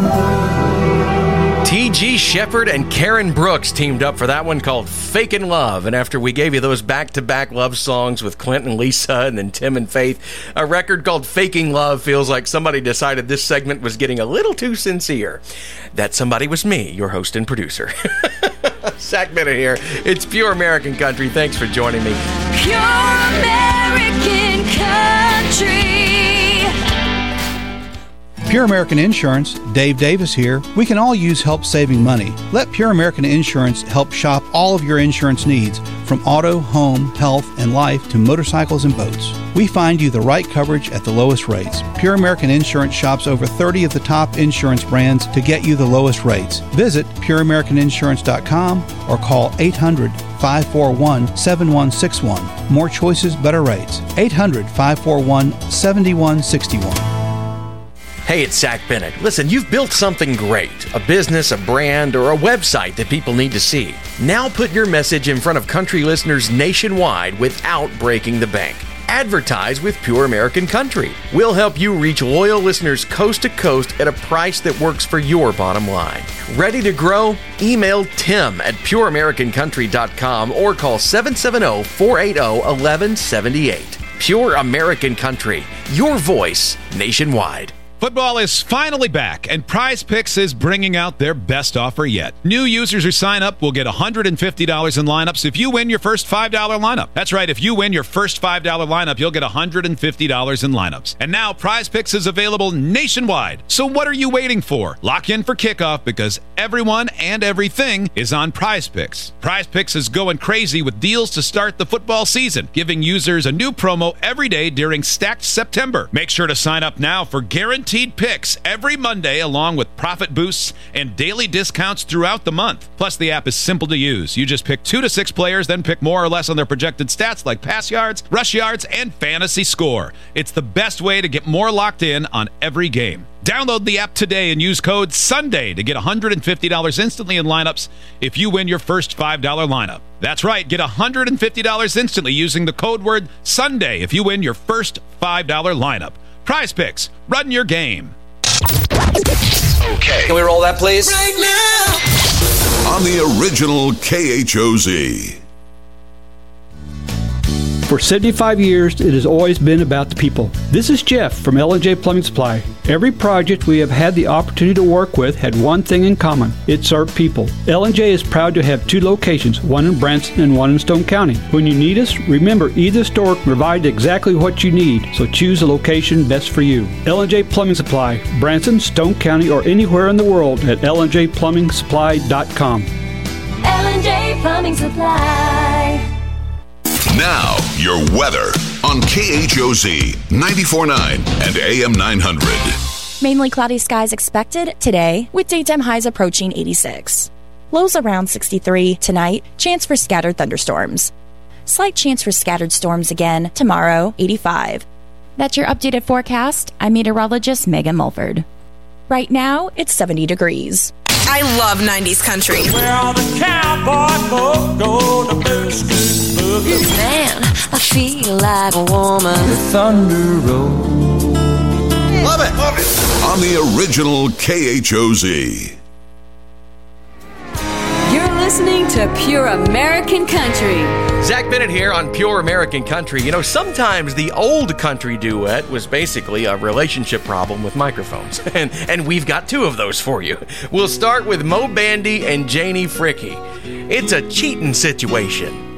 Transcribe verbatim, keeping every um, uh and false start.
T G Shepherd and Karen Brooks teamed up for that one called Fakin' Love. And after we gave you those back-to-back love songs with Clint and Lisa and then Tim and Faith, a record called Faking Love feels like somebody decided this segment was getting a little too sincere. That somebody was me, your host and producer. Zach Bennett here. It's Pure American Country. Thanks for joining me. Pure American Country. Pure American Insurance, Dave Davis here. We can all use help saving money. Let Pure American Insurance help shop all of your insurance needs, from auto, home, health, and life to motorcycles and boats. We find you the right coverage at the lowest rates. Pure American Insurance shops over thirty of the top insurance brands to get you the lowest rates. Visit pure american insurance dot com or call eight hundred, five four one, seven one six one. More choices, better rates. eight hundred, five four one, seven one six one. Hey, it's Zach Bennett. Listen, you've built something great, a business, a brand, or a website that people need to see. Now put your message in front of country listeners nationwide without breaking the bank. Advertise with Pure American Country. We'll help you reach loyal listeners coast to coast at a price that works for your bottom line. Ready to grow? Email Tim at pure american country dot com or call seven seven zero, four eight zero, one one seven eight. Pure American Country, your voice nationwide. Football is finally back, and Prize Picks is bringing out their best offer yet. New users who sign up will get one hundred fifty dollars in lineups if you win your first five dollars lineup. That's right, if you win your first five dollars lineup, you'll get one hundred fifty dollars in lineups. And now Prize Picks is available nationwide. So what are you waiting for? Lock in for kickoff because everyone and everything is on Prize Picks. Prize Picks is going crazy with deals to start the football season, giving users a new promo every day during Stacked September. Make sure to sign up now for guaranteed picks every Monday, along with profit boosts and daily discounts throughout the month. Plus, the app is simple to use. You just pick two to six players, then pick more or less on their projected stats like pass yards, rush yards, and fantasy score. It's the best way to get more locked in on every game. Download the app today and use code SUNDAY to get one hundred fifty dollars instantly in lineups if you win your first five dollars lineup. That's right, get one hundred fifty dollars instantly using the code word SUNDAY if you win your first five dollars lineup. Prize Picks, run your game. Okay. Can we roll that, please? Right now. On the original K H O Z. For seventy-five years, it has always been about the people. This is Jeff from L and J Plumbing Supply. Every project we have had the opportunity to work with had one thing in common. It's our people. L and J is proud to have two locations, one in Branson and one in Stone County. When you need us, remember either store can provide exactly what you need, so choose the location best for you. L and J Plumbing Supply, Branson, Stone County, or anywhere in the world at l and j plumbing supply dot com. L and J Plumbing Supply. Now, your weather on K H O Z ninety-four point nine and A M nine hundred. Mainly cloudy skies expected today, with daytime highs approaching eighty-six. Lows around sixty-three tonight, chance for scattered thunderstorms. Slight chance for scattered storms again tomorrow, eighty-five. That's your updated forecast. I'm meteorologist Megan Mulford. Right now, it's seventy degrees. I love nineties country. Well, the cowboy folk go to biscuit boogie. Man, I feel like a woman. The thunder rolls. Love it, love it. On the original K H O Z. You're listening to Pure American Country. Zach Bennett here on Pure American Country. You know, sometimes the old country duet was basically a relationship problem with microphones. And and we've got two of those for you. We'll start with Mo Bandy and Janie Fricke. It's a cheating situation.